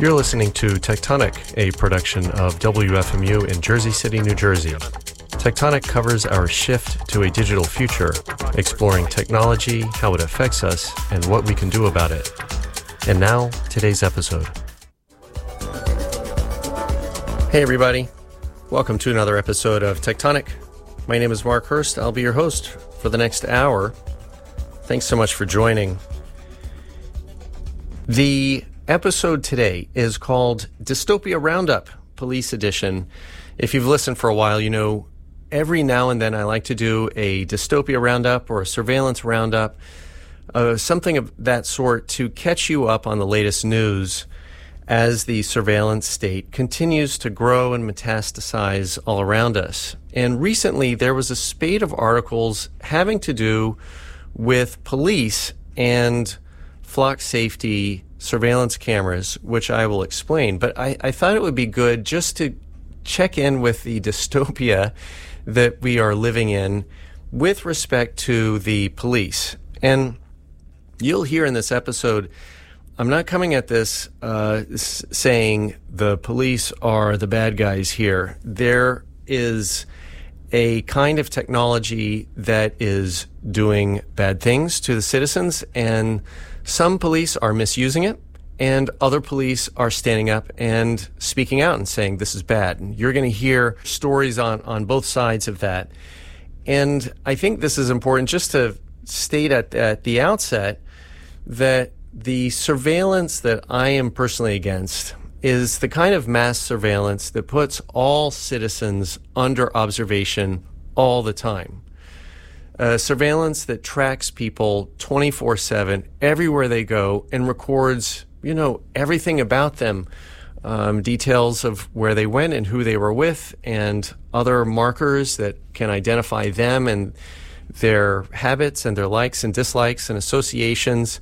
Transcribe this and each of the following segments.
You're listening to Tectonic, a production of WFMU in Jersey City, New Jersey. Tectonic covers our shift to a digital future, exploring technology, how it affects us, and what we can do about it. And now, today's episode. Hey everybody, welcome to another episode of Tectonic. My name is Mark Hurst. I'll be your host for the next hour. Thanks so much for joining. The episode today is called Dystopia Roundup, Police Edition. If you've listened for a while, you know every now and then I like to do a dystopia roundup or a surveillance roundup, something of that sort to catch you up on the latest news as the surveillance state continues to grow and metastasize all around us. And recently there was a spate of articles having to do with police and flock safety surveillance cameras, which I will explain. But I thought it would be good just to check in with the dystopia that we are living in with respect to the police. And you'll hear in this episode, I'm not coming at this saying the police are the bad guys here. There is a kind of technology that is doing bad things to the citizens, and some police are misusing it, and other police are standing up and speaking out and saying this is bad. And you're going to hear stories on both sides of that. And I think this is important just to state at the outset that the surveillance that I am personally against is the kind of mass surveillance that puts all citizens under observation all the time. Surveillance that tracks people 24/7 everywhere they go and records, everything about them, details of where they went and who they were with, and other markers that can identify them and their habits and their likes and dislikes and associations.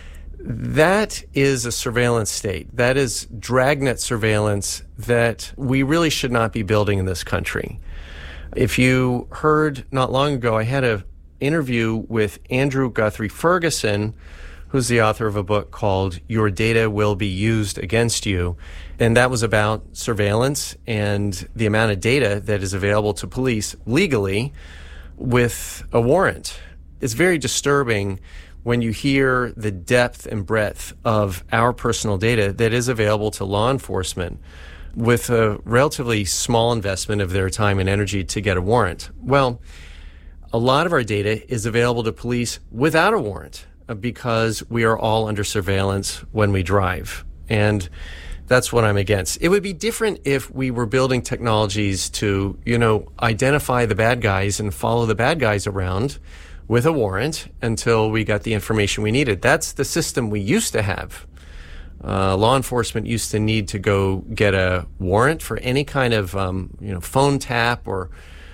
That is a surveillance state. That is dragnet surveillance that we really should not be building in this country. If you heard not long ago, I had an interview with Andrew Guthrie Ferguson, who's the author of a book called Your Data Will Be Used Against You. And that was about surveillance and the amount of data that is available to police legally with a warrant. It's very disturbing when you hear the depth and breadth of our personal data that is available to law enforcement with a relatively small investment of their time and energy to get a warrant. Well, a lot of our data is available to police without a warrant because we are all under surveillance when we drive. And that's what I'm against. It would be different if we were building technologies to, identify the bad guys and follow the bad guys around with a warrant until we got the information we needed. That's the system we used to have. Law enforcement used to need to go get a warrant for any kind of, phone tap or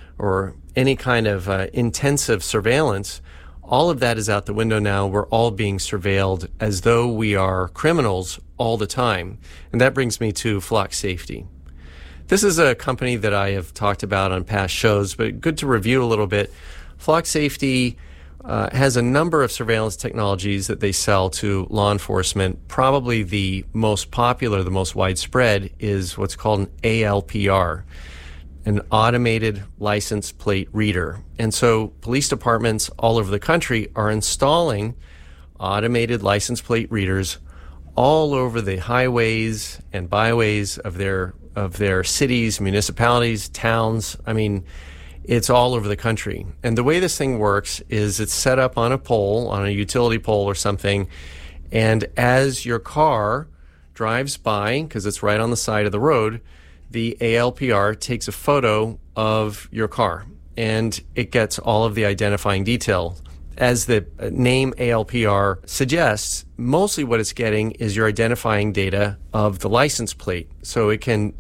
any kind of intensive surveillance. All of that is out the window now. We're all being surveilled as though we are criminals all the time. And that brings me to Flock Safety. This is a company that I have talked about on past shows, but good to review a little bit. Flock Safety has a number of surveillance technologies that they sell to law enforcement. Probably the most popular, the most widespread, is what's called an ALPR, an automated license plate reader. And so police departments all over the country are installing automated license plate readers all over the highways and byways of their cities, municipalities, towns. I mean, it's all over the country. And the way this thing works is it's set up on a pole, on a utility pole or something, and as your car drives by, because it's right on the side of the road, the ALPR takes a photo of your car, and it gets all of the identifying detail. As the name ALPR suggests, mostly what it's getting is your identifying data of the license plate. So it can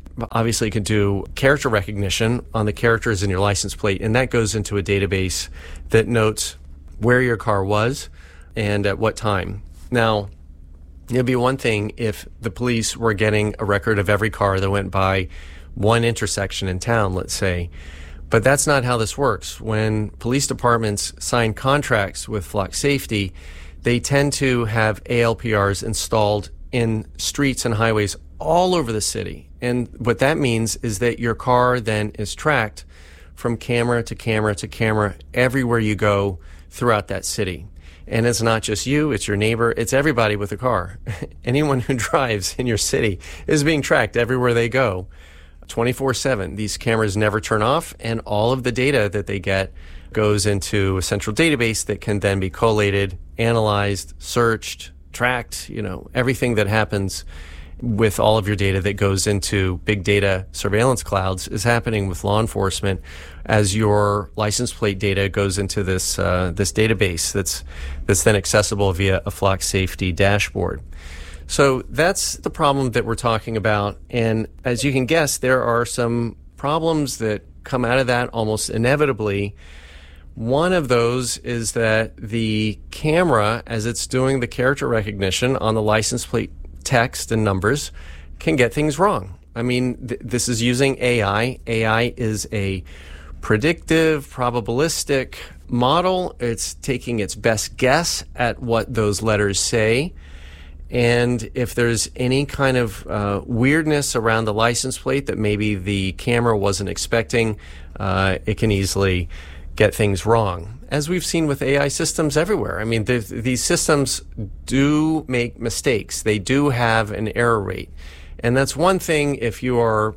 do character recognition on the characters in your license plate, and that goes into a database that notes where your car was and at what time. Now, it'd be one thing if the police were getting a record of every car that went by one intersection in town, let's say. But that's not how this works. When police departments sign contracts with Flock Safety, they tend to have ALPRs installed in streets and highways all over the city. And what that means is that your car then is tracked from camera to camera to camera everywhere you go throughout that city. And it's not just you, it's your neighbor, it's everybody with a car. Anyone who drives in your city is being tracked everywhere they go, 24/7. These cameras never turn off, and all of the data that they get goes into a central database that can then be collated, analyzed, searched, tracked, everything that happens with all of your data that goes into big data surveillance clouds is happening with law enforcement as your license plate data goes into this database that's then accessible via a Flock Safety dashboard. So that's the problem that we're talking about. And as you can guess, there are some problems that come out of that almost inevitably. One of those is that the camera, as it's doing the character recognition on the license plate text and numbers, can get things wrong. I mean, this is using AI. AI is a predictive, probabilistic model. It's taking its best guess at what those letters say. And if there's any kind of weirdness around the license plate that maybe the camera wasn't expecting, it can easily get things wrong, as we've seen with AI systems everywhere. I mean, these systems do make mistakes. They do have an error rate. And that's one thing if you are,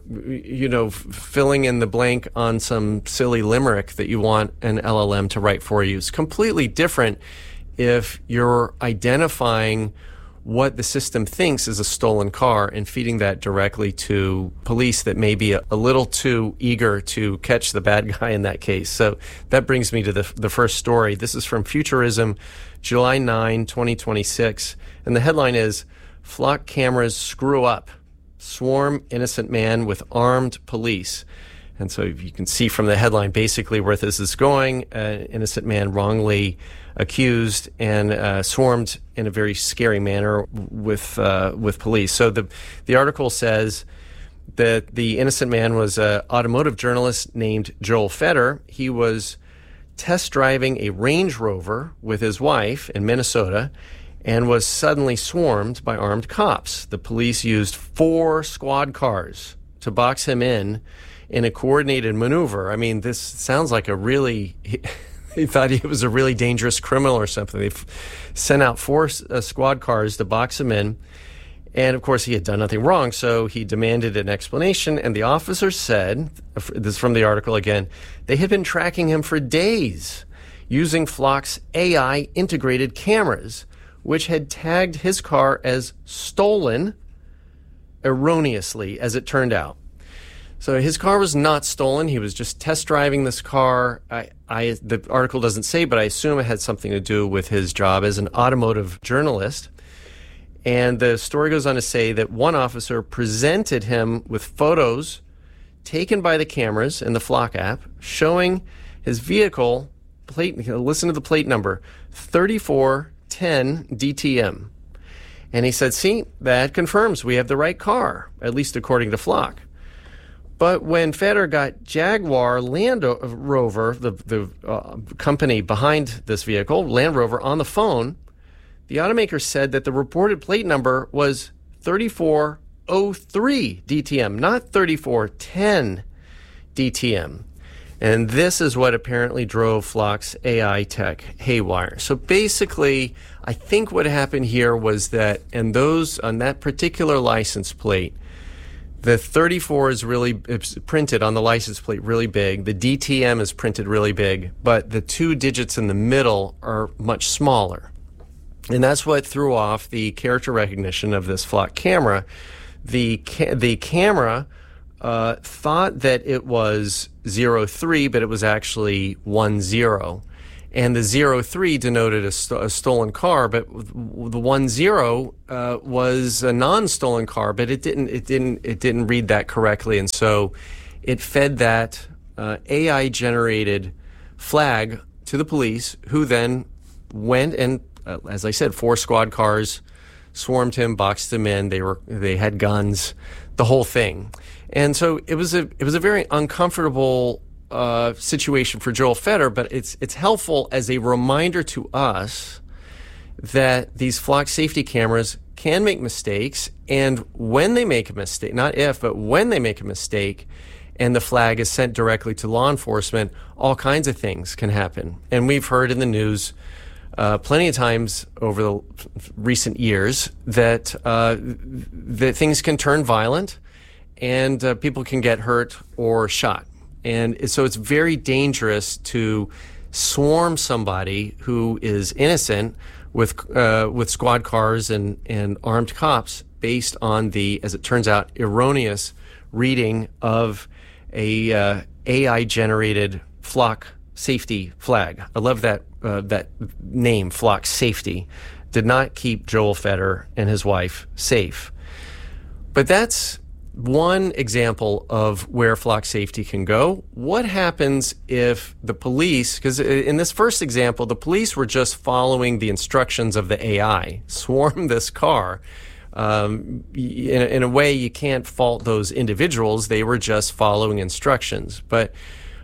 filling in the blank on some silly limerick that you want an LLM to write for you. It's completely different if you're identifying what the system thinks is a stolen car and feeding that directly to police that may be a little too eager to catch the bad guy in that case. So that brings me to the first story. This is from Futurism, July 9, 2026. And the headline is, Flock Cameras Screw Up. Swarm Innocent Man with Armed Police. And so you can see from the headline basically where this is going. An innocent man wrongly accused and swarmed in a very scary manner with police. So the article says that the innocent man was an automotive journalist named Joel Feder. He was test driving a Range Rover with his wife in Minnesota and was suddenly swarmed by armed cops. The police used 4 squad cars to box him in a coordinated maneuver. I mean, this sounds like he thought he was a really dangerous criminal or something. They sent out 4 squad cars to box him in. And, of course, he had done nothing wrong, so he demanded an explanation. And the officer said, this is from the article again, they had been tracking him for days using Flock's AI integrated cameras, which had tagged his car as stolen erroneously, as it turned out. So his car was not stolen. He was just test driving this car. The article doesn't say, but I assume it had something to do with his job as an automotive journalist. And the story goes on to say that one officer presented him with photos taken by the cameras in the Flock app showing his vehicle plate. Listen to the plate number, 3410 DTM. And he said, see, that confirms we have the right car, at least according to Flock. But when Feder got Jaguar Land Rover, the company behind this vehicle, Land Rover, on the phone, the automaker said that the reported plate number was 3403 DTM, not 3410 DTM. And this is what apparently drove Flock's AI tech haywire. So basically, I think what happened here was that on that particular license plate, the 34 it's printed on the license plate really big. The DTM is printed really big, but the 2 digits in the middle are much smaller. And that's what threw off the character recognition of this Flock camera. The camera thought that it was 03, but it was actually 10. And the 03 denoted a stolen car, but the 10 was a non-stolen car, but it didn't read that correctly, and so it fed that AI-generated flag to the police, who then went and, as I said, 4 squad cars swarmed him, boxed him in. They had guns, the whole thing, and so it was a very uncomfortable situation for Joel Feder, but it's helpful as a reminder to us that these flock safety cameras can make mistakes, and when they make a mistake, not if, but when they make a mistake, and the flag is sent directly to law enforcement, all kinds of things can happen. And we've heard in the news plenty of times over the recent years that that things can turn violent, and people can get hurt or shot. And so it's very dangerous to swarm somebody who is innocent with squad cars and armed cops based on the, as it turns out, erroneous reading of a AI-generated flock safety flag. I love that name, flock safety. Did not keep Joel Fetter and his wife safe. But that's one example of where flock safety can go. What happens if the police, because in this first example, the police were just following the instructions of the AI, swarm this car. In a way, you can't fault those individuals. They were just following instructions. But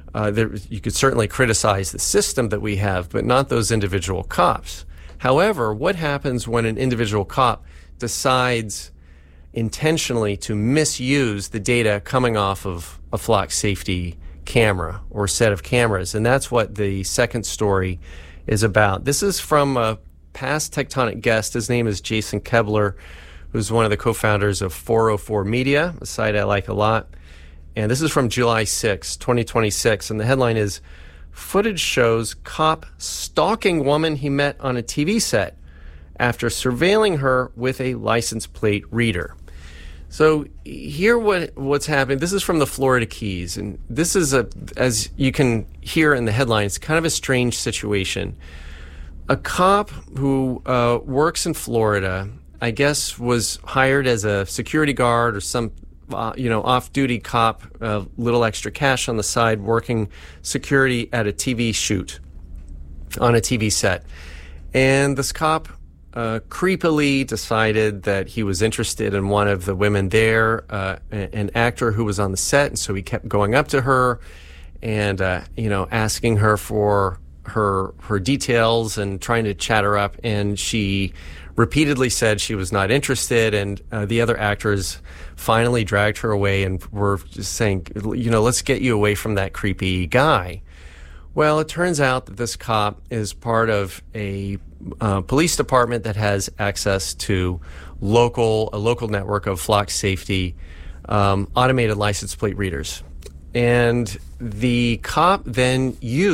you could certainly criticize the system that we have, but not those individual cops. However, what happens when an individual cop decides intentionally to misuse the data coming off of a flock safety camera or set of cameras? And that's what the second story is about. This is from a past Tectonic guest. His name is Jason Kebler, who's one of the co-founders of 404 Media, a site I like a lot. And this is from July 6, 2026. And the headline is, "Footage shows cop stalking woman he met on a TV set after surveilling her with a license plate reader." So here what's happening, this is from the Florida Keys, and this is, as you can hear in the headline, it's kind of a strange situation. A cop who works in Florida, I guess, was hired as a security guard or some off-duty cop, a little extra cash on the side, working security at a TV shoot on a TV set. And this cop creepily decided that he was interested in one of the women there, an actor who was on the set, and so he kept going up to her and asking her for her details and trying to chat her up, and she repeatedly said she was not interested, and the other actors finally dragged her away and were just saying, let's get you away from that creepy guy. Well, it turns out that this cop is part of a police department that has access to a local network of flock safety automated license plate readers. And the cop then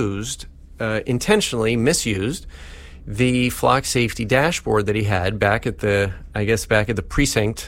intentionally misused the flock safety dashboard that he had back at the precinct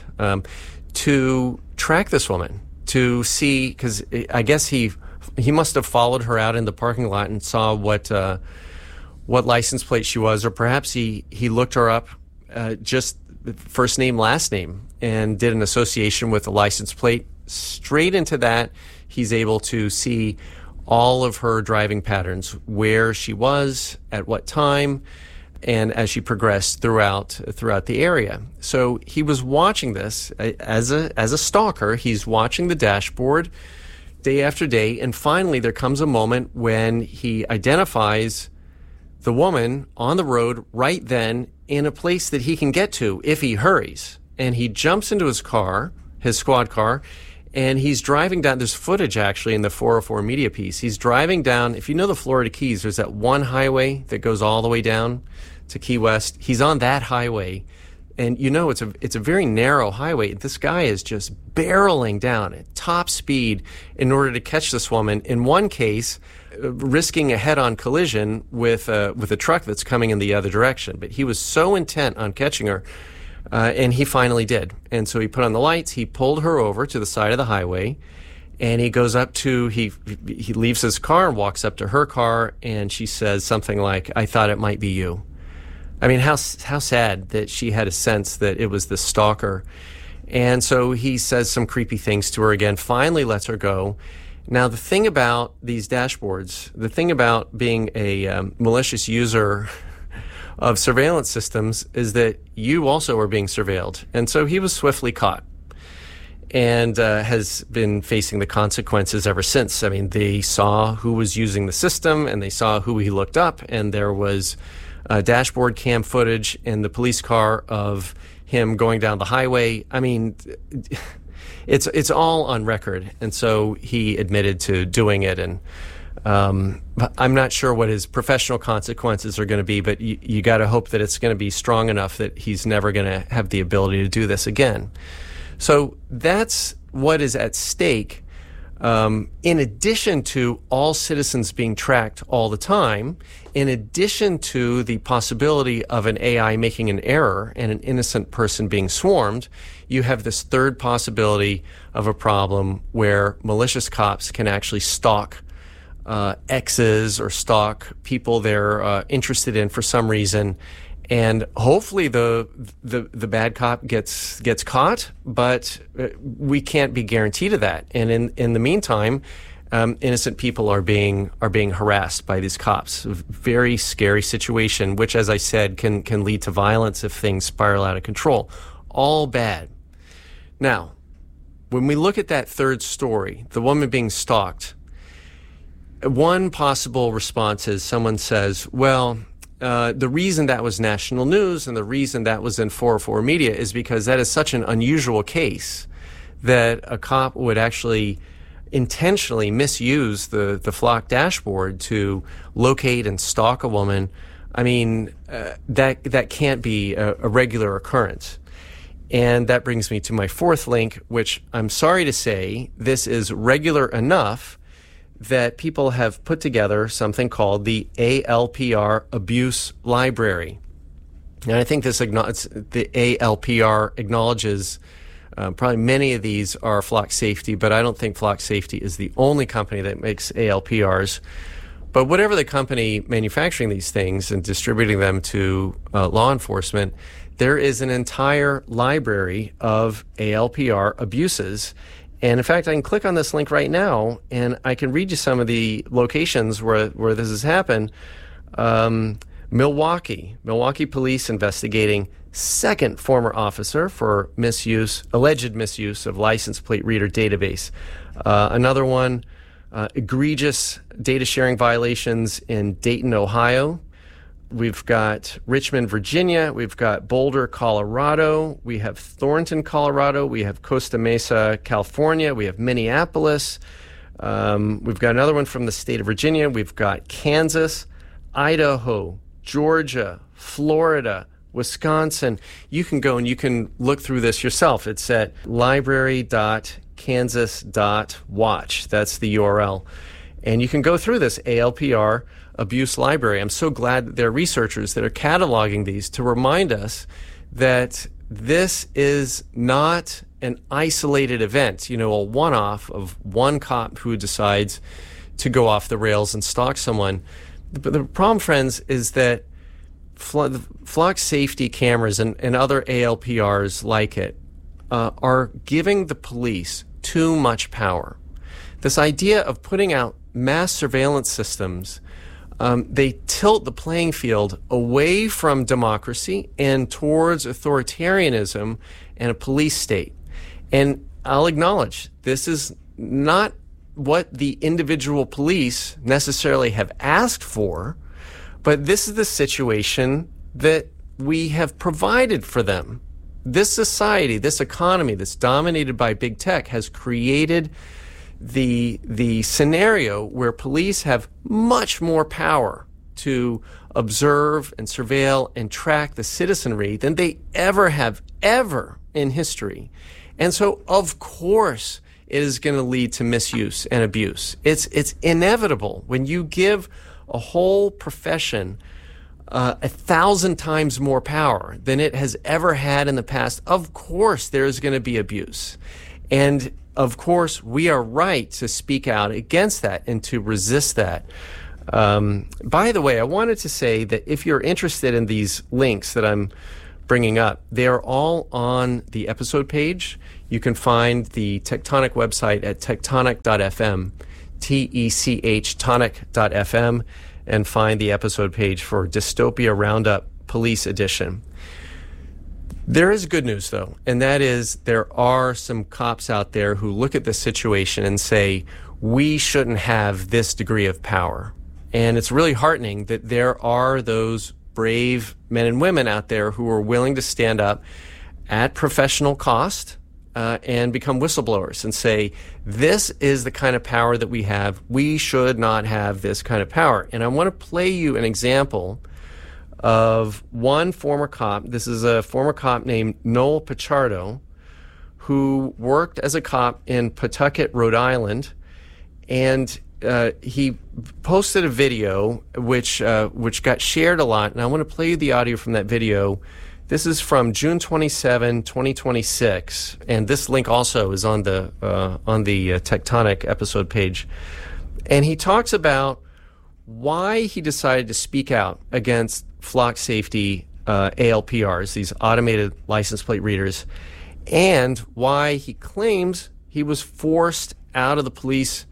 to track this woman, to see, because I guess he must have followed her out in the parking lot and saw what license plate she was, or perhaps he looked her up, just first name, last name, and did an association with the license plate. Straight into that, he's able to see all of her driving patterns, where she was, at what time, and as she progressed throughout the area. So he was watching this as a stalker. He's watching the dashboard day after day, and finally there comes a moment when he identifies the woman on the road right then in a place that he can get to if he hurries. And he jumps into his car, his squad car, and he's driving down. There's footage actually in the 404 Media piece. He's driving down, if you know the Florida Keys, there's that one highway that goes all the way down to Key West. He's on that highway, and it's a very narrow highway. This guy is just barreling down at top speed in order to catch this woman. In one case, risking a head-on collision with a truck that's coming in the other direction. But he was so intent on catching her, and he finally did. And so he put on the lights, he pulled her over to the side of the highway, and he goes up to, he leaves his car and walks up to her car, and she says something like, "I thought it might be you." I mean, how sad that she had a sense that it was the stalker. And so he says some creepy things to her again, finally lets her go. Now, the thing about these dashboards, the thing about being a malicious user of surveillance systems is that you also are being surveilled. And so he was swiftly caught and has been facing the consequences ever since. I mean, they saw who was using the system, and they saw who he looked up, and there was dashboard cam footage in the police car of him going down the highway. I mean, it's all on record. And so he admitted to doing it. And I'm not sure what his professional consequences are going to be, but you got to hope that it's going to be strong enough that he's never going to have the ability to do this again. So that's what is at stake. In addition to all citizens being tracked all the time, in addition to the possibility of an AI making an error and an innocent person being swarmed, you have this third possibility of a problem where malicious cops can actually stalk exes or stalk people they're interested in for some reason. And hopefully the bad cop gets caught, but we can't be guaranteed of that. And in the meantime, innocent people are being harassed by these cops. A very scary situation, which, as I said, can lead to violence if things spiral out of control. All bad. Now, when we look at that third story, the woman being stalked, one possible response is someone says, well, the reason that was national news and the reason that was in 404 media is because that is such an unusual case that a cop would actually intentionally misuse the Flock dashboard to locate and stalk a woman. I mean, that can't be a regular occurrence. And that brings me to my fourth link, which I'm sorry to say, this is regular enough that people have put together something called the ALPR Abuse Library. And I think the ALPR acknowledges probably many of these are Flock Safety, but I don't think Flock Safety is the only company that makes ALPRs. But whatever the company manufacturing these things and distributing them to law enforcement, there is an entire library of ALPR abuses. And in fact, I can click on this link right now, and I can read you some of the locations where this has happened. Milwaukee police investigating second former officer for alleged misuse of license plate reader database. Another one, egregious data sharing violations in Dayton, Ohio. We've got Richmond, Virginia. We've got Boulder, Colorado. We have Thornton, Colorado. We have Costa Mesa, California. We have Minneapolis. We've got another one from the state of Virginia. We've got Kansas, Idaho, Georgia, Florida, Wisconsin. You can go and you can look through this yourself. It's at library.kansas.watch. That's the URL. And you can go through this ALPR abuse library. I'm so glad that there are researchers that are cataloging these to remind us that this is not an isolated event, a one-off of one cop who decides to go off the rails and stalk someone. But the problem, friends, is that Flock Safety cameras and other ALPRs like it are giving the police too much power. This idea of putting out mass surveillance systems, they tilt the playing field away from democracy and towards authoritarianism and a police state. And I'll acknowledge this is not what the individual police necessarily have asked for, but this is the situation that we have provided for them. This society, this economy that's dominated by big tech has created the scenario where police have much more power to observe and surveil and track the citizenry than they ever have in history. And so, of course, it is going to lead to misuse and abuse. It's inevitable. When you give a whole profession 1,000 times more power than it has ever had in the past, of course there is going to be abuse. And of course, we are right to speak out against that and to resist that. By the way, I wanted to say that if you're interested in these links that I'm bringing up, they are all on the episode page. You can find the Tectonic website at tectonic.fm, TECH tonic.fm, and find the episode page for Dystopia Roundup Police Edition. There is good news, though, and that is there are some cops out there who look at this situation and say, we shouldn't have this degree of power. And it's really heartening that there are those brave men and women out there who are willing to stand up at professional cost and become whistleblowers and say, this is the kind of power that we have. We should not have this kind of power. And I want to play you an example of one former cop. This is a former cop named Noel Pichardo, who worked as a cop in Pawtucket, Rhode Island, and he posted a video which got shared a lot, and I want to play you the audio from that video. This is from June 27, 2026, and this link also is on the Tectonic episode page. And he talks about why he decided to speak out against flock safety ALPRs, these automated license plate readers, and why he claims he was forced out of the police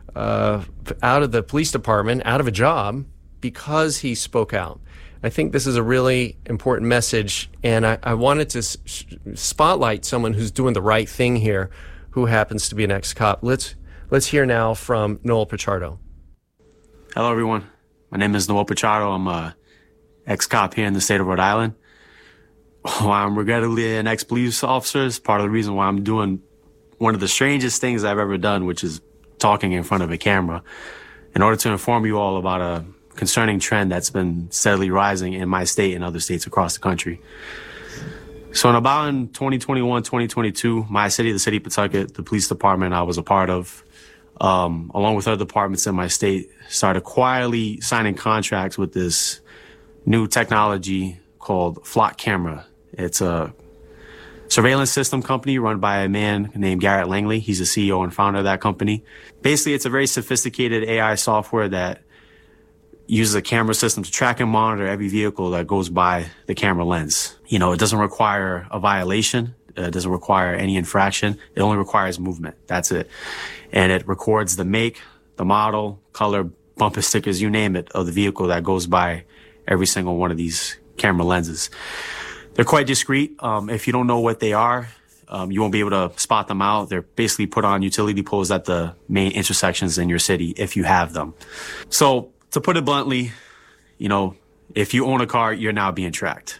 department, out of a job, because he spoke out. I think this is a really important message, and I wanted to spotlight someone who's doing the right thing here, who happens to be an ex-cop. Let's hear now from Noel Pichardo. Hello, everyone. My name is Noel Pichardo. I'm a ex-cop here in the state of Rhode Island. While I'm regrettably an ex-police officer, is part of the reason why I'm doing one of the strangest things I've ever done, which is talking in front of a camera, in order to inform you all about a concerning trend that's been steadily rising in my state and other states across the country. So in 2021, 2022, my city, the city of Pawtucket, the police department I was a part of, along with other departments in my state, started quietly signing contracts with this new technology called Flock Camera. It's a surveillance system company run by a man named Garrett Langley. He's the CEO and founder of that company. Basically, it's a very sophisticated AI software that uses a camera system to track and monitor every vehicle that goes by the camera lens. You know, it doesn't require a violation. It doesn't require any infraction. It only requires movement. That's it. And it records the make, the model, color, bumper stickers, you name it, of the vehicle that goes by every single one of these camera lenses. They're quite discreet. If you don't know what they are, you won't be able to spot them out. They're basically put on utility poles at the main intersections in your city if you have them. So to put it bluntly, you know, if you own a car, you're now being tracked.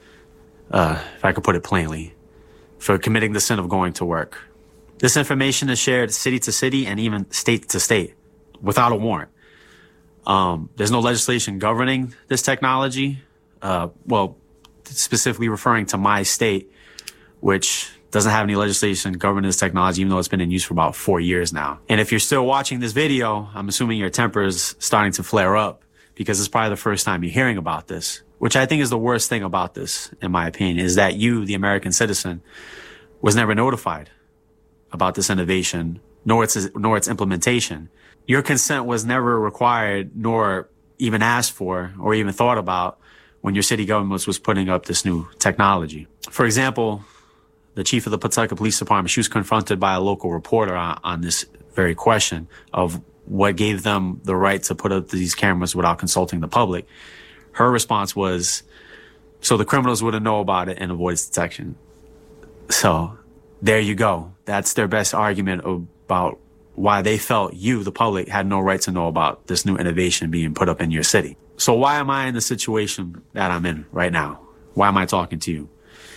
If I could put it plainly, for committing the sin of going to work. This information is shared city to city and even state to state without a warrant. There's no legislation governing this technology. Well, specifically referring to my state, which doesn't have any legislation governing this technology, even though it's been in use for about 4 years now. And if you're still watching this video, I'm assuming your temper is starting to flare up, because it's probably the first time you're hearing about this, which I think is the worst thing about this, in my opinion, is that you, the American citizen, was never notified about this innovation, nor its implementation. Your consent was never required, nor even asked for, or even thought about when your city government was putting up this new technology. For example, the chief of the Pawtucket Police Department, she was confronted by a local reporter on this very question of what gave them the right to put up these cameras without consulting the public. Her response was, so the criminals wouldn't know about it and avoid its detection. So there you go. That's their best argument about why they felt you, the public, had no right to know about this new innovation being put up in your city. So why am I in the situation that I'm in right now? Why am I talking to you?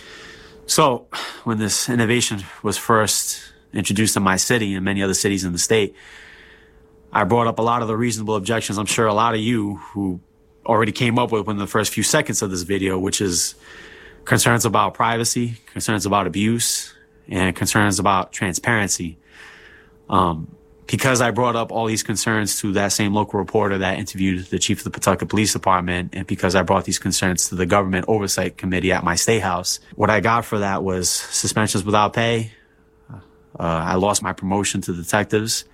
So when this innovation was first introduced in my city and many other cities in the state, I brought up a lot of the reasonable objections I'm sure a lot of you who already came up with in the first few seconds of this video, which is concerns about privacy, concerns about abuse, and concerns about transparency. Because I brought up all these concerns to that same local reporter that interviewed the chief of the Pawtucket Police Department, and because I brought these concerns to the Government Oversight Committee at my state house, what I got for that was suspensions without pay. I lost my promotion to detectives.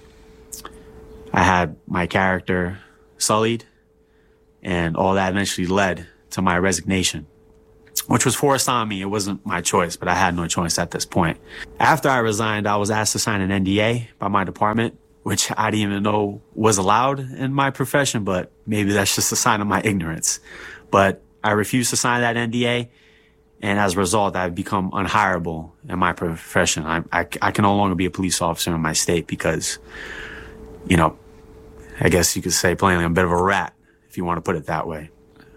I had my character sullied, and all that eventually led to my resignation, which was forced on me. It wasn't my choice, but I had no choice at this point. After I resigned, I was asked to sign an NDA by my department, which I didn't even know was allowed in my profession, but maybe that's just a sign of my ignorance. But I refused to sign that NDA, and as a result, I've become unhireable in my profession. I can no longer be a police officer in my state because, you know, I guess you could say plainly I'm a bit of a rat, if you want to put it that way.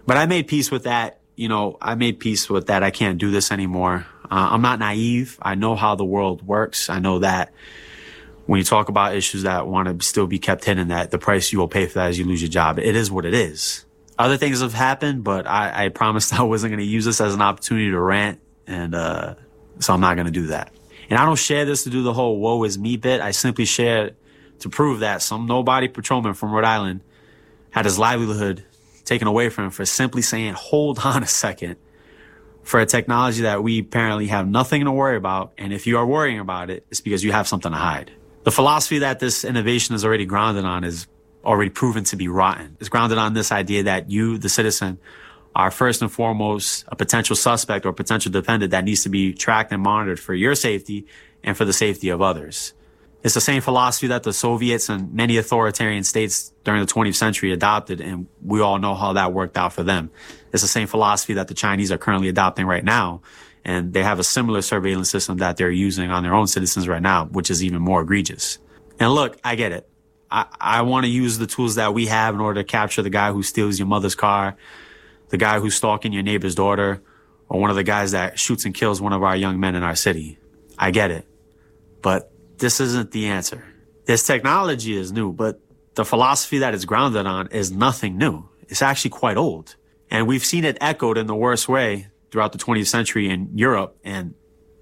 But I made peace with that. I made peace with that. I can't do this anymore. I'm not naive. I know how the world works. I know that when you talk about issues that want to still be kept hidden, that the price you will pay for that is you lose your job. It is what it is. Other things have happened, but I promised I wasn't going to use this as an opportunity to rant. And so I'm not going to do that. And I don't share this to do the whole woe is me bit. I simply share it to prove that some nobody patrolman from Rhode Island had his livelihood taken away from him for simply saying, hold on a second, for a technology that we apparently have nothing to worry about. And if you are worrying about it, it's because you have something to hide. The philosophy that this innovation is already grounded on is already proven to be rotten. It's grounded on this idea that you, the citizen, are first and foremost a potential suspect or potential defendant that needs to be tracked and monitored for your safety and for the safety of others. It's the same philosophy that the Soviets and many authoritarian states during the 20th century adopted, and we all know how that worked out for them. It's the same philosophy that the Chinese are currently adopting right now, and they have a similar surveillance system that they're using on their own citizens right now, which is even more egregious. And look, I get it. I want to use the tools that we have in order to capture the guy who steals your mother's car, the guy who's stalking your neighbor's daughter, or one of the guys that shoots and kills one of our young men in our city. I get it. But this isn't the answer. This technology is new, but the philosophy that it's grounded on is nothing new. It's actually quite old. And we've seen it echoed in the worst way throughout the 20th century in Europe. And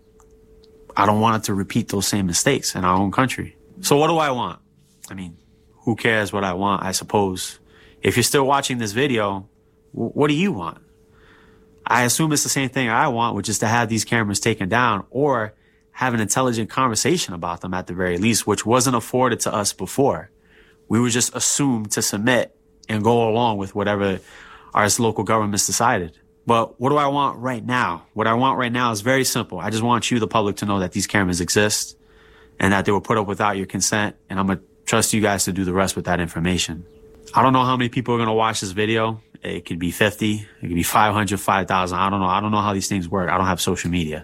I don't want it to repeat those same mistakes in our own country. So what do I want? I mean, who cares what I want, I suppose. If you're still watching this video, what do you want? I assume it's the same thing I want, which is to have these cameras taken down or have an intelligent conversation about them at the very least, which wasn't afforded to us before. We were just assumed to submit and go along with whatever our local governments decided. But what do I want right now? What I want right now is very simple. I just want you, the public, to know that these cameras exist and that they were put up without your consent. And I'm going to trust you guys to do the rest with that information. I don't know how many people are going to watch this video. It could be 50. It could be 500, 5,000. I don't know. I don't know how these things work. I don't have social media.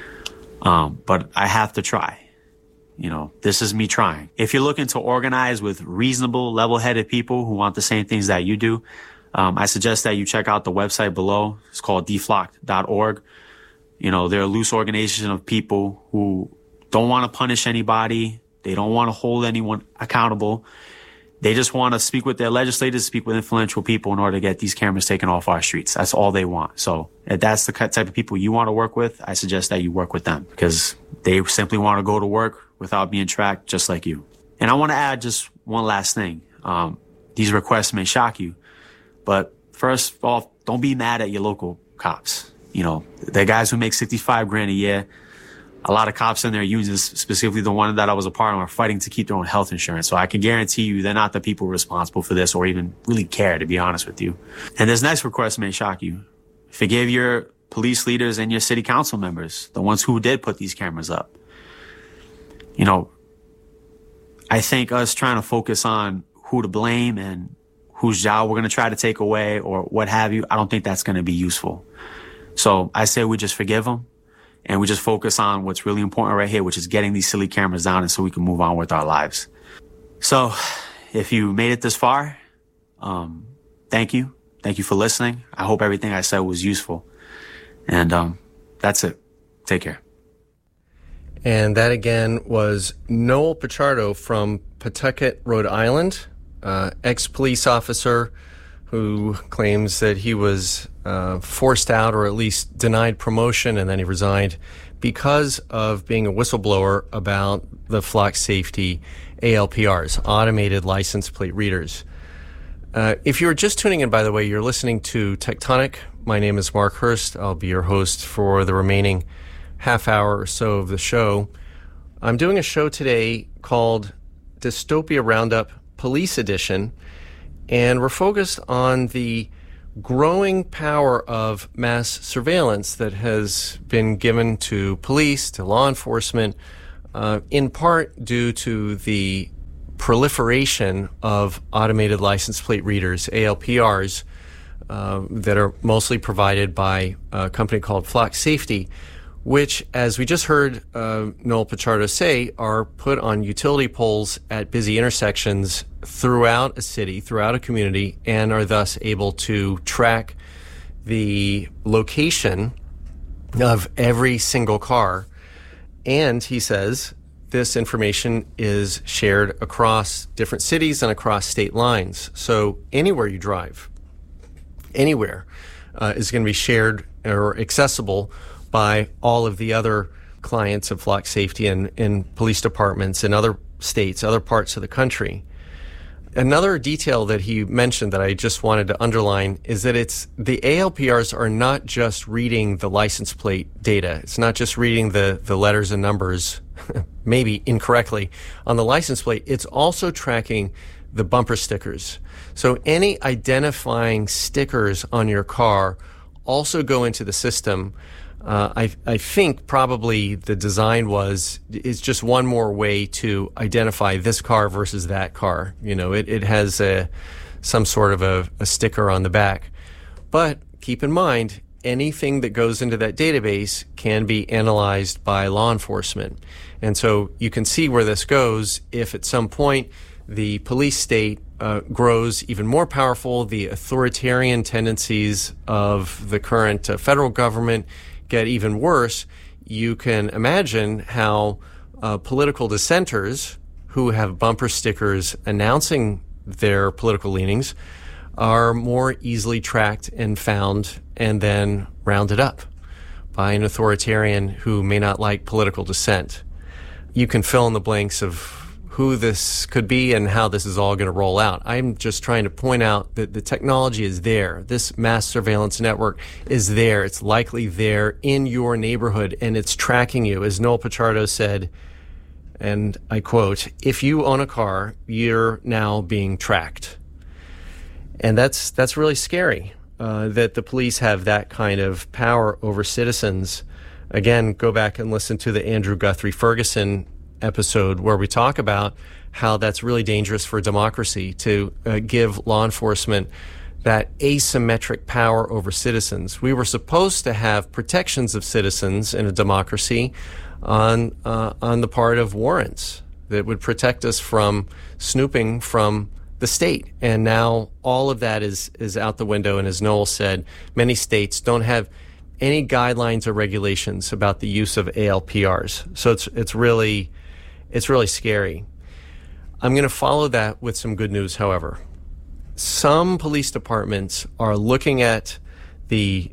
But I have to try. This is me trying. If you're looking to organize with reasonable, level-headed people who want the same things that you do, I suggest that you check out the website below. It's called deflocked.org. They're a loose organization of people who don't want to punish anybody. They don't want to hold anyone accountable. They just want to speak with their legislators, speak with influential people in order to get these cameras taken off our streets. That's all they want. So if that's the type of people you want to work with, I suggest that you work with them because they simply want to go to work without being tracked just like you. And I want to add just one last thing. These requests may shock you, but first off, don't be mad at your local cops. The guys who make $65,000 a year. A lot of cops in their unions, specifically the one that I was a part of, are fighting to keep their own health insurance. So I can guarantee you they're not the people responsible for this or even really care, to be honest with you. And this next request may shock you. Forgive your police leaders and your city council members, the ones who did put these cameras up. I think us trying to focus on who to blame and whose job we're going to try to take away or what have you, I don't think that's going to be useful. So I say we just forgive them. And we just focus on what's really important right here, which is getting these silly cameras down and so we can move on with our lives. So if you made it this far, thank you. Thank you for listening. I hope everything I said was useful. And that's it. Take care. And that again was Noel Pichardo from Pawtucket, Rhode Island, ex-police officer who claims that he was forced out or at least denied promotion and then he resigned because of being a whistleblower about the Flock Safety ALPRs, automated license plate readers. If you're just tuning in, by the way, you're listening to Tectonic. My name is Mark Hurst. I'll be your host for the remaining half hour or so of the show. I'm doing a show today called Dystopia Roundup Police Edition, and we're focused on the growing power of mass surveillance that has been given to police, to law enforcement, in part due to the proliferation of automated license plate readers, ALPRs, that are mostly provided by a company called Flock Safety, which, as we just heard Noel Pichardo say, are put on utility poles at busy intersections throughout a city, throughout a community, and are thus able to track the location of every single car. And he says this information is shared across different cities and across state lines. So anywhere you drive, anywhere, is going to be shared or accessible by all of the other clients of Flock Safety and police departments in other states, other parts of the country. Another detail that he mentioned that I just wanted to underline is that the ALPRs are not just reading the license plate data. It's not just reading the letters and numbers, maybe incorrectly, on the license plate. It's also tracking the bumper stickers. So any identifying stickers on your car also go into the system. I think probably the design is just one more way to identify this car versus that car. You know, it has some sort of a sticker on the back. But keep in mind, anything that goes into that database can be analyzed by law enforcement. And so you can see where this goes if at some point the police state grows even more powerful, the authoritarian tendencies of the current federal government get even worse. You can imagine how political dissenters who have bumper stickers announcing their political leanings are more easily tracked and found and then rounded up by an authoritarian who may not like political dissent. You can fill in the blanks of who this could be and how this is all going to roll out. I'm just trying to point out that the technology is there. This mass surveillance network is there. It's likely there in your neighborhood, and it's tracking you. As Noel Pichardo said, and I quote, "If you own a car, you're now being tracked." And that's really scary, that the police have that kind of power over citizens. Again, go back and listen to the Andrew Guthrie Ferguson episode where we talk about how that's really dangerous for democracy to give law enforcement that asymmetric power over citizens. We were supposed to have protections of citizens in a democracy on the part of warrants that would protect us from snooping from the state. And now all of that is out the window. And as Noel said, many states don't have any guidelines or regulations about the use of ALPRs. So it's really scary. I'm going to follow that with some good news, however. Some police departments are looking at the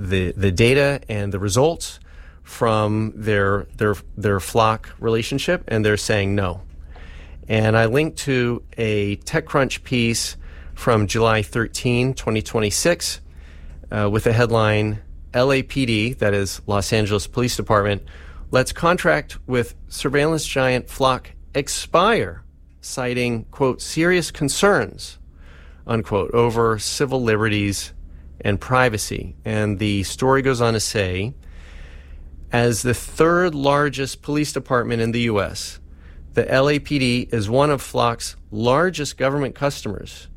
data and the results from their Flock relationship, and they're saying no. And I linked to a TechCrunch piece from July 13, 2026, with the headline, LAPD, that is Los Angeles Police Department, lets contract with surveillance giant Flock expire, citing, quote, serious concerns, unquote, over civil liberties and privacy. And the story goes on to say, as the third largest police department in the U.S., the LAPD is one of Flock's largest government customers.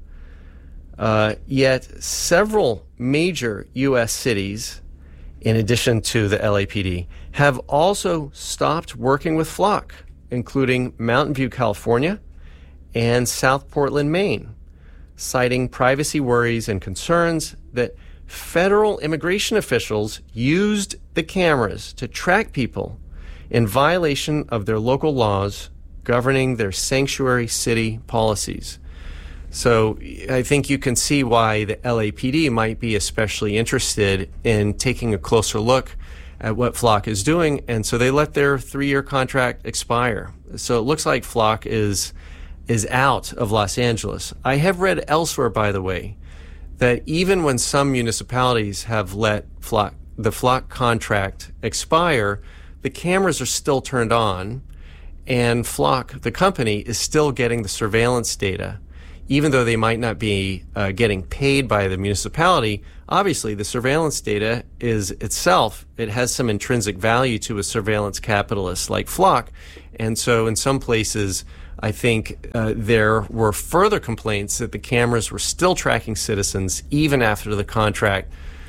Yet several major U.S. cities, in addition to the LAPD, have also stopped working with Flock, including Mountain View, California, and South Portland, Maine, citing privacy worries and concerns that federal immigration officials used the cameras to track people in violation of their local laws governing their sanctuary city policies. So I think you can see why the LAPD might be especially interested in taking a closer look at what Flock is doing, and so they let their 3-year contract expire. So it looks like Flock is out of Los Angeles. I have read elsewhere, by the way, that even when some municipalities have let the Flock contract expire, the cameras are still turned on, and Flock, the company, is still getting the surveillance data. Even though they might not be getting paid by the municipality, obviously the surveillance data is itself, it has some intrinsic value to a surveillance capitalist like Flock. And so in some places, I think there were further complaints that the cameras were still tracking citizens even after the contract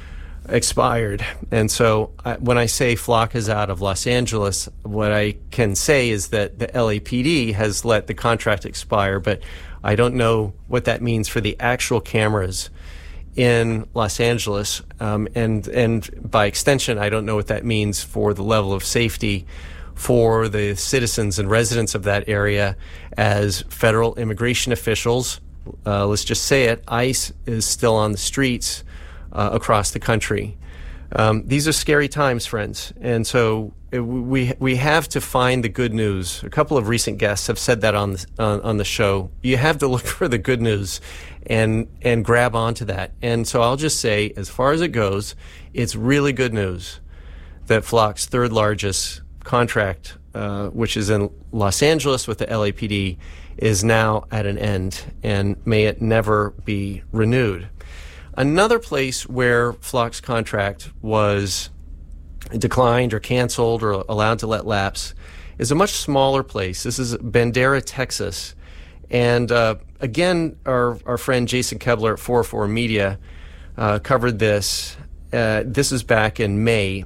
expired. And so when I say Flock is out of Los Angeles, what I can say is that the LAPD has let the contract expire, but I don't know what that means for the actual cameras in Los Angeles. And by extension, I don't know what that means for the level of safety for the citizens and residents of that area as federal immigration officials, let's just say it, ICE is still on the streets across the country. These are scary times, friends. And so we have to find the good news. A couple of recent guests have said that on the show. You have to look for the good news and grab onto that. And so I'll just say, as far as it goes, it's really good news that Flock's third largest contract, which is in Los Angeles with the LAPD, is now at an end, and may it never be renewed. Another place where Flock's contract was declined or canceled or allowed to let lapse is a much smaller place. This is Bandera, Texas. And again, our friend Jason Kebler at 404 Media covered this. This is back in May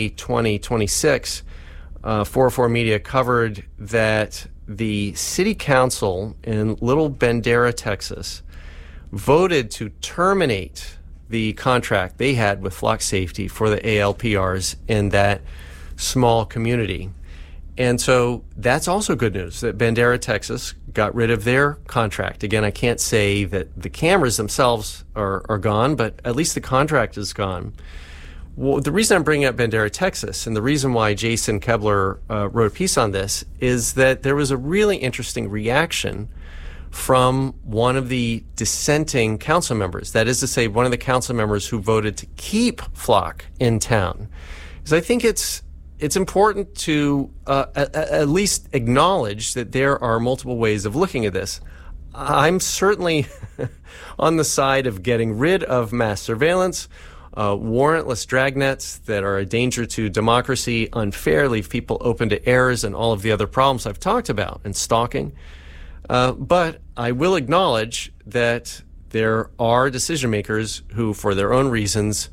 2026. 404 Media covered that the city council in Little Bandera, Texas, voted to terminate the contract they had with Flock Safety for the ALPRs in that small community. And so that's also good news that Bandera, Texas got rid of their contract. Again, I can't say that the cameras themselves are gone, but at least the contract is gone. Well, the reason I'm bringing up Bandera, Texas, and the reason why Jason Kebler wrote a piece on this is that there was a really interesting reaction from one of the dissenting council members. That is to say, one of the council members who voted to keep Flock in town. Because I think it's important to at least acknowledge that there are multiple ways of looking at this. I'm certainly on the side of getting rid of mass surveillance, warrantless dragnets that are a danger to democracy, unfair, leave people open to errors and all of the other problems I've talked about, and stalking. But I will acknowledge that there are decision makers who, for their own reasons,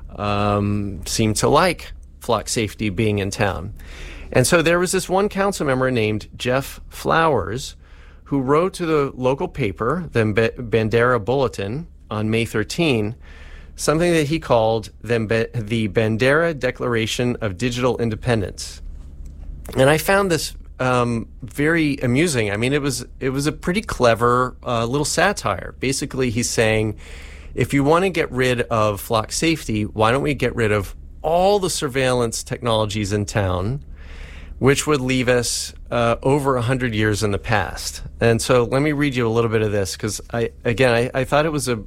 seem to like Flock Safety being in town. And so there was this one council member named Jeff Flowers who wrote to the local paper, the Bandera Bulletin, on May 13, something that he called the Bandera Declaration of Digital Independence. And I found this very amusing. I mean, it was a pretty clever little satire. Basically, he's saying, if you want to get rid of Flock Safety, why don't we get rid of all the surveillance technologies in town, which would leave us over 100 years in the past. And so let me read you a little bit of this, because I thought it was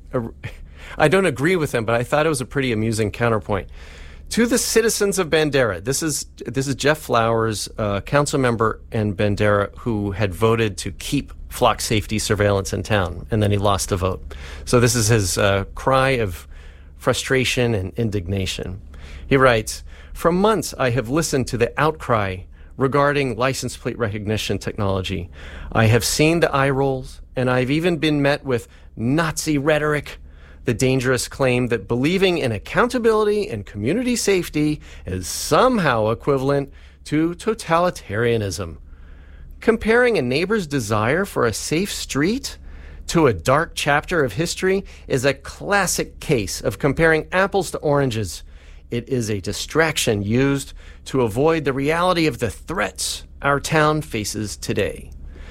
I don't agree with him, but I thought it was a pretty amusing counterpoint. To the citizens of Bandera, this is Jeff Flowers, council member in Bandera, who had voted to keep Flock Safety surveillance in town, and then he lost the vote. So this is his cry of frustration and indignation. He writes, "For months I have listened to the outcry regarding license plate recognition technology. I have seen the eye rolls, and I've even been met with Nazi rhetoric, the dangerous claim that believing in accountability and community safety is somehow equivalent to totalitarianism. Comparing a neighbor's desire for a safe street to a dark chapter of history is a classic case of comparing apples to oranges. It is a distraction used to avoid the reality of the threats our town faces today.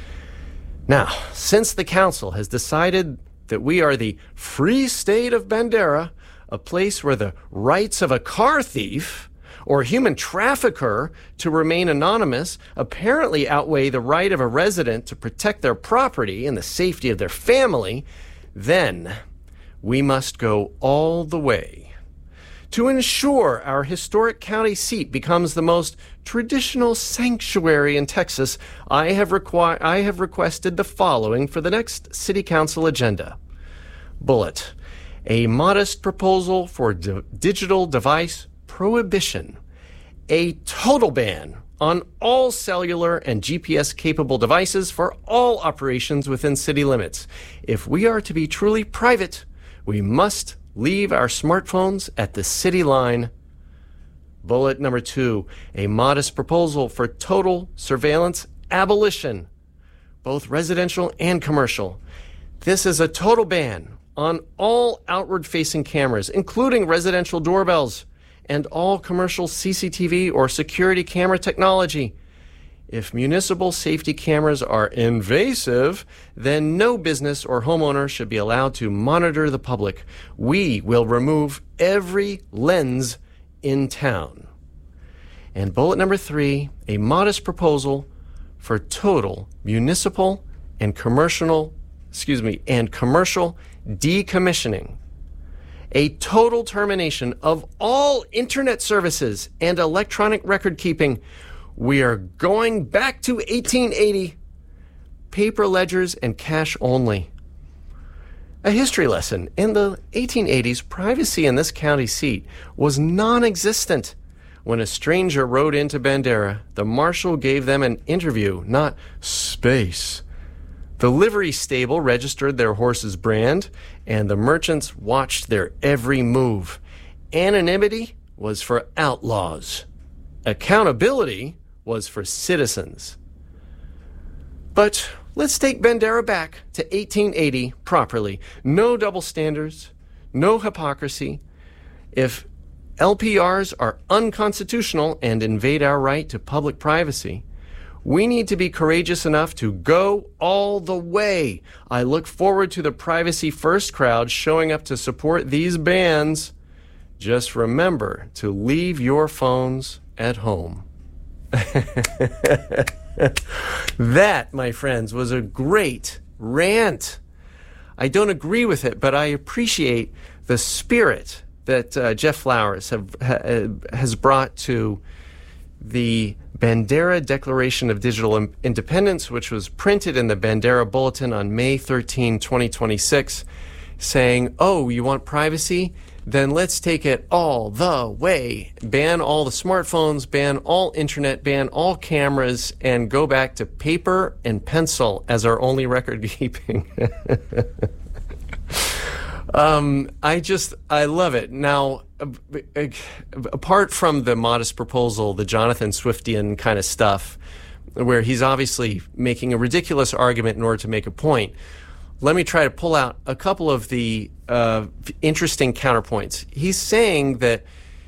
Now, since the council has decided that we are the free state of Bandera, a place where the rights of a car thief or human trafficker to remain anonymous apparently outweigh the right of a resident to protect their property and the safety of their family, then we must go all the way. To ensure our historic county seat becomes the most traditional sanctuary in Texas, I have requested the following for the next City Council agenda. Bullet, a modest proposal for digital device prohibition, a total ban on all cellular and GPS-capable devices for all operations within city limits. If we are to be truly private, we must leave our smartphones at the city line. Bullet number 2, a modest proposal for total surveillance abolition, both residential and commercial. This is a total ban on all outward-facing cameras, including residential doorbells and all commercial CCTV or security camera technology. If municipal safety cameras are invasive, then no business or homeowner should be allowed to monitor the public. We will remove every lens in town. And bullet number 3, a modest proposal for total municipal and commercial decommissioning. A total termination of all internet services and electronic record keeping. We are going back to 1880. Paper ledgers and cash only. A history lesson. In the 1880s, privacy in this county seat was non-existent. When a stranger rode into Bandera, the marshal gave them an interview, not space. The livery stable registered their horse's brand, and the merchants watched their every move. Anonymity was for outlaws. Accountability was for citizens. But let's take Bandera back to 1880 properly. No double standards, no hypocrisy. If LPRs are unconstitutional and invade our right to public privacy, we need to be courageous enough to go all the way. I look forward to the Privacy First crowd showing up to support these bans. Just remember to leave your phones at home. That, my friends, was a great rant. I don't agree with it, but I appreciate the spirit that Jeff Flowers has brought to the Bandera Declaration of Digital Independence, which was printed in the Bandera Bulletin on May 13, 2026, saying, oh, you want privacy? Then let's take it all the way. Ban all the smartphones, ban all internet, ban all cameras, and go back to paper and pencil as our only record keeping. I love it. Now, apart from the modest proposal, the Jonathan Swiftian kind of stuff, where he's obviously making a ridiculous argument in order to make a point, let me try to pull out a couple of the interesting counterpoints. He's saying that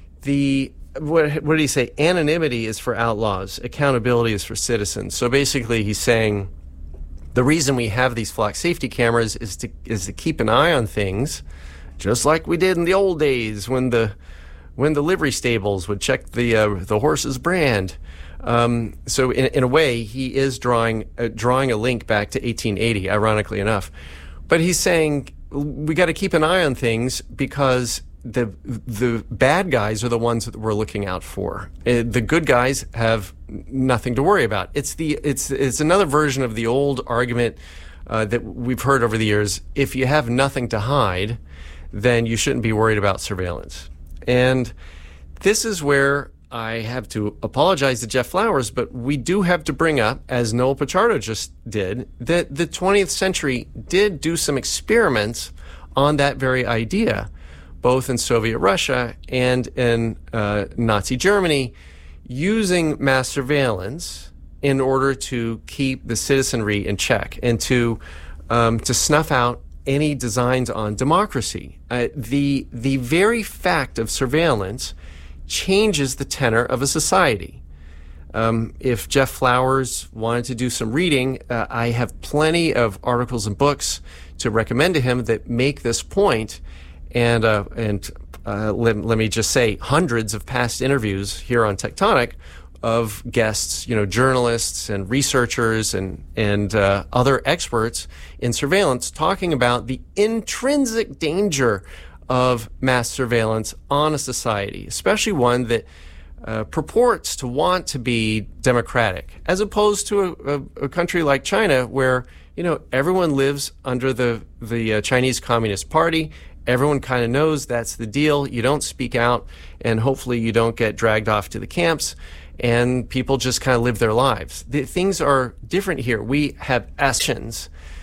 what did he say? Anonymity is for outlaws. Accountability is for citizens. So basically he's saying the reason we have these flock safety cameras is to keep an eye on things, just like we did in the old days when the livery stables would check the horse's brand. So in a way, he is drawing a link back to 1880, ironically enough. But he's saying we got to keep an eye on things because the bad guys are the ones that we're looking out for. The good guys have nothing to worry about. It's another version of the old argument that we've heard over the years. If you have nothing to hide, then you shouldn't be worried about surveillance. And this is where I have to apologize to Jeff Flowers, but we do have to bring up, as Noel Pichardo just did, that the 20th century did do some experiments on that very idea, both in Soviet Russia and in Nazi Germany, using mass surveillance in order to keep the citizenry in check and to snuff out any designs on democracy. The very fact of surveillance changes the tenor of a society. If Jeff Flowers wanted to do some reading, I have plenty of articles and books to recommend to him that make this point. And let me just say, hundreds of past interviews here on Tectonic of guests, journalists and researchers and other experts in surveillance talking about the intrinsic danger of mass surveillance on a society, especially one that purports to want to be democratic, as opposed to a country like China where, everyone lives under the Chinese Communist Party. Everyone kind of knows that's the deal. You don't speak out, and hopefully you don't get dragged off to the camps, and people just kind of live their lives. Things are different here. We have actions